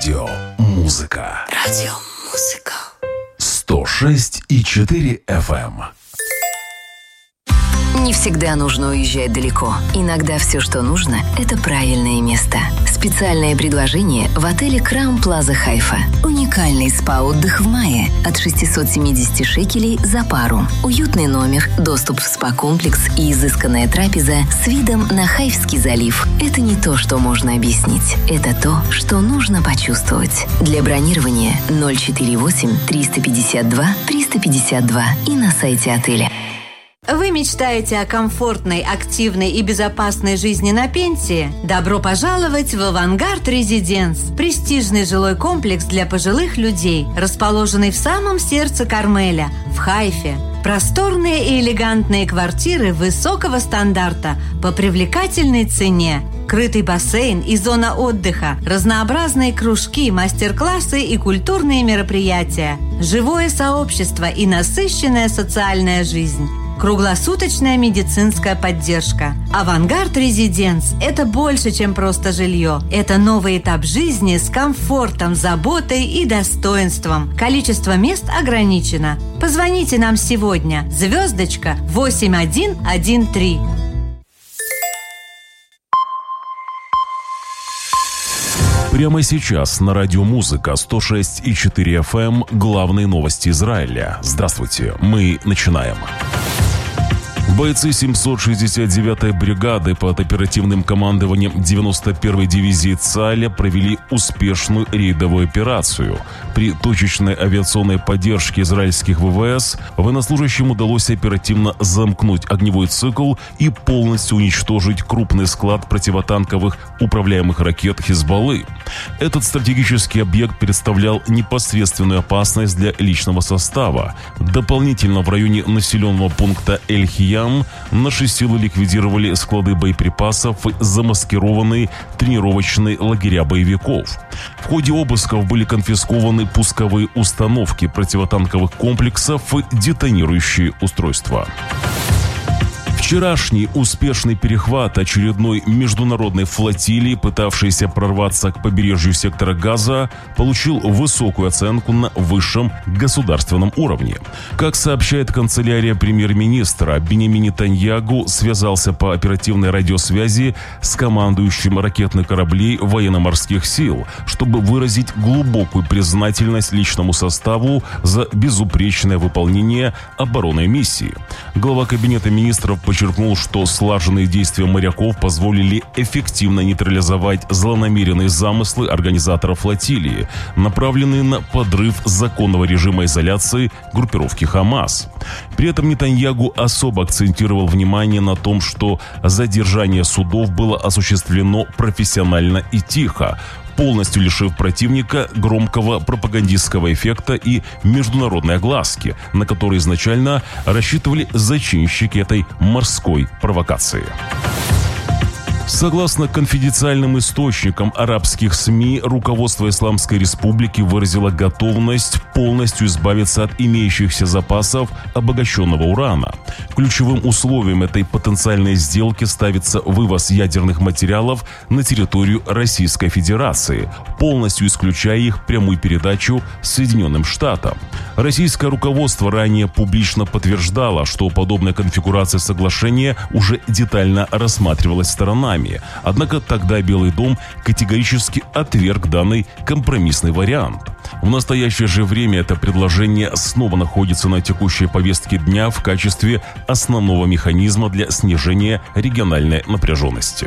Радио Музыка. Радио Музыка. 106,4 FM. Не всегда нужно уезжать далеко. Иногда все, что нужно, это правильное место. Специальное предложение в отеле Краун Плаза Хайфа. Уникальный спа-отдых в мае от 670 шекелей за пару. Уютный номер, доступ в спа-комплекс и изысканная трапеза с видом на Хайфский залив. Это не то, что можно объяснить. Это то, что нужно почувствовать. Для бронирования 048 352 352 и на сайте отеля. Вы мечтаете о комфортной, активной и безопасной жизни на пенсии? Добро пожаловать в «Авангард Резиденс» – престижный жилой комплекс для пожилых людей, расположенный в самом сердце Кармеля, в Хайфе. Просторные и элегантные квартиры высокого стандарта по привлекательной цене. Крытый бассейн и зона отдыха, разнообразные кружки, мастер-классы и культурные мероприятия, живое сообщество и насыщенная социальная жизнь. Круглосуточная медицинская поддержка. «Авангард Резиденс» – это больше, чем просто жилье. Это новый этап жизни с комфортом, заботой и достоинством. Количество мест ограничено. Позвоните нам сегодня. * 8113. Прямо сейчас на Радио Музыка 106,4 FM главные новости Израиля. Здравствуйте, мы начинаем. Бойцы 769-й бригады под оперативным командованием 91-й дивизии ЦАЛЯ провели успешную рейдовую операцию. При точечной авиационной поддержке израильских ВВС военнослужащим удалось оперативно замкнуть огневой цикл и полностью уничтожить крупный склад противотанковых управляемых ракет «Хизбаллы». Этот стратегический объект представлял непосредственную опасность для личного состава. Дополнительно в районе населенного пункта Эль-Хиям наши силы ликвидировали склады боеприпасов и замаскированные тренировочные лагеря боевиков. В ходе обысков были конфискованы пусковые установки противотанковых комплексов и детонирующие устройства. Вчерашний успешный перехват очередной международной флотилии, пытавшейся прорваться к побережью сектора Газа, получил высокую оценку на высшем государственном уровне. Как сообщает канцелярия премьер-министра, Биньямин Нетаньяху связался по оперативной радиосвязи с командующим ракетных кораблей военно-морских сил, чтобы выразить глубокую признательность личному составу за безупречное выполнение оборонной миссии. Глава кабинета министров подчеркнул, что слаженные действия моряков позволили эффективно нейтрализовать злонамеренные замыслы организаторов флотилии, направленные на подрыв законного режима изоляции группировки «Хамас». При этом Нетаньяху особо акцентировал внимание на том, что задержание судов было осуществлено профессионально и тихо, полностью лишив противника громкого пропагандистского эффекта и международной огласки, на которые изначально рассчитывали зачинщики этой морской провокации. Согласно конфиденциальным источникам арабских СМИ, руководство Исламской Республики выразило готовность полностью избавиться от имеющихся запасов обогащенного урана. Ключевым условием этой потенциальной сделки ставится вывоз ядерных материалов на территорию Российской Федерации, полностью исключая их прямую передачу Соединенным Штатам. Российское руководство ранее публично подтверждало, что подобная конфигурация соглашения уже детально рассматривалась сторонами. Однако тогда Белый дом категорически отверг данный компромиссный вариант. В настоящее же время это предложение снова находится на текущей повестке дня в качестве основного механизма для снижения региональной напряженности.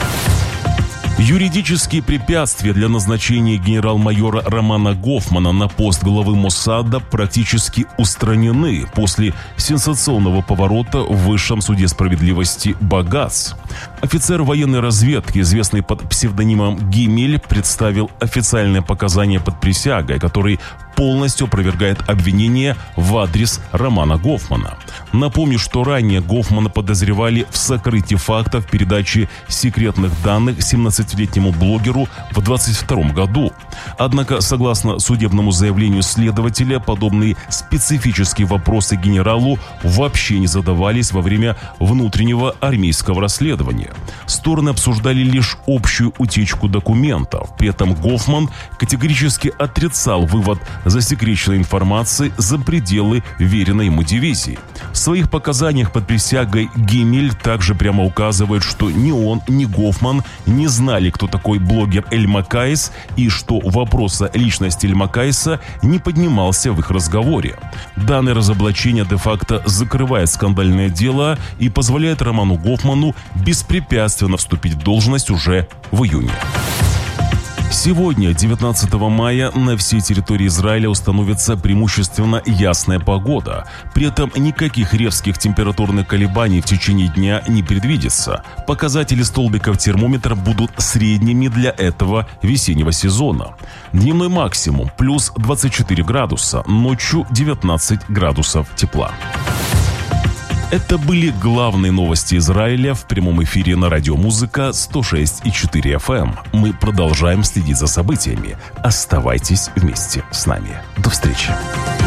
Юридические препятствия для назначения генерал-майора Романа Гофмана на пост главы Моссада практически устранены после сенсационного поворота в Высшем суде справедливости Багац. Офицер военной разведки, известный под псевдонимом Гимель, представил официальное показание под присягой, который полностью опровергает обвинение в адрес Романа Гофмана. Напомню, что ранее Гофмана подозревали в сокрытии фактов передачи секретных данных 17-летнему блогеру в 2022 году. Однако, согласно судебному заявлению следователя, подобные специфические вопросы генералу вообще не задавались во время внутреннего армейского расследования. Стороны обсуждали лишь общую утечку документов. При этом Гофман категорически отрицал вывод засекреченной информации за пределы веренной ему дивизии. В своих показаниях под присягой Гиммель также прямо указывает, что ни он, ни Гофман не знали, кто такой блогер Эль Макаис, и что вопрос о личности Эль Макаиса не поднимался в их разговоре. Данное разоблачение де-факто закрывает скандальное дело и позволяет Роману Гофману беспрепятственно вступить в должность уже в июне. Сегодня, 19 мая, на всей территории Израиля установится преимущественно ясная погода. При этом никаких резких температурных колебаний в течение дня не предвидится. Показатели столбиков термометра будут средними для этого весеннего сезона. Дневной максимум плюс 24 градуса, ночью 19 градусов тепла. Это были главные новости Израиля в прямом эфире на радио «Музыка» 106,4 FM. Мы продолжаем следить за событиями. Оставайтесь вместе с нами. До встречи.